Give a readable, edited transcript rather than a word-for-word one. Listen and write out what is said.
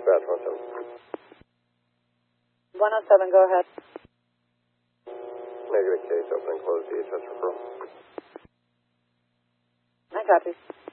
dispatch 107. 107, go ahead. Negative case, open and close DHS referral. I copy.